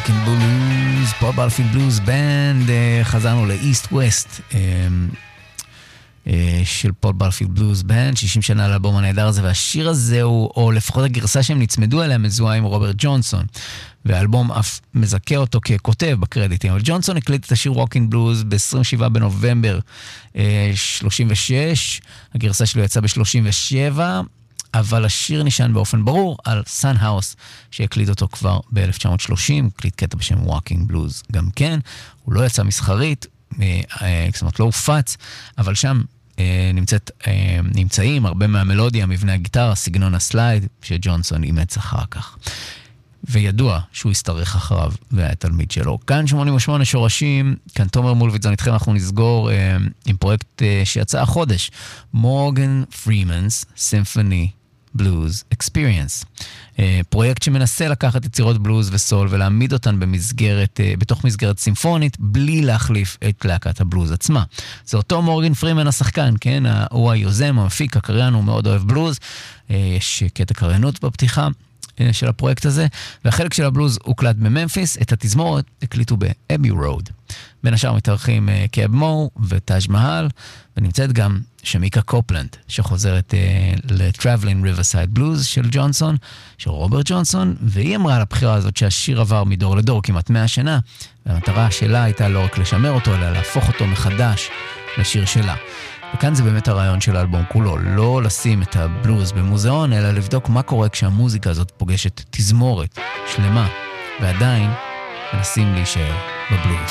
Rockin' Blues, פול ברפילד בלוז בנד, חזרנו לאיסט ווסט של פול ברפילד בלוז בנד, 60 שנה לאלבום הנהדר הזה, והשיר הזה הוא, או לפחות הגרסה שהם נצמדו אליה, מזוהה עם רוברט ג'ונסון, והאלבום אף מזכה אותו ככותב בקרדיטים, אבל ג'ונסון הקליט את השיר Rockin' Blues ב-27 בנובמבר 36, הגרסה שלו יצאה ב-37, אבל השיר נשען באופן ברור על סאן האוס, שהקליט אותו כבר ב-1930, הקליט קטע בשם Rockin' Blues גם כן, הוא לא יצא מסחרית, זאת אומרת לא הופץ, אבל שם נמצאים הרבה מהמלודיה, מבנה הגיטרה, סגנון הסלייד, שג'ונסון אימץ אחר כך. וידוע שהוא הסתרך אחריו והתלמיד שלו. כאן 88 שורשים, כאן תומר מולביטזון איתכם, אנחנו נסגור עם פרויקט שיצא החודש, מורגן פרימנס סימפוני בלוז אקספיריאנס. פרויקט שמנסה לקחת יצירות בלוז וסול ולהעמיד אותן בתוך מסגרת סימפונית, בלי להחליף את להקת הבלוז עצמה. זה אותו מורגן פרימן השחקן, כן? הוא היוזם, המפיק, הקריין, הוא מאוד אוהב בלוז. יש קטע קריינות בפתיחה של הפרויקט הזה, והחלק של הבלוז הוקלט בממפיס, את התזמורת הקליטו באבי רוד. בין השאר מתארחים קאב מו וטאג' מהל, ונמצאת גם שמיקה קופלנד, שחוזרת ל-Traveling Riverside Blues של ג'ונסון, של רוברט ג'ונסון, והיא אמרה על הבחירה הזאת שהשיר עבר מדור לדור כמעט 100 שנה, והמטרה שלה הייתה לא רק לשמר אותו, אלא להפוך אותו מחדש לשיר שלה. וכאן זה באמת הרעיון של האלבום כולו, לא לשים את הבלוז במוזיאון, אלא לבדוק מה קורה כשהמוזיקה הזאת פוגשת תזמורת שלמה, ועדיין מנסים להישאר בבלוז.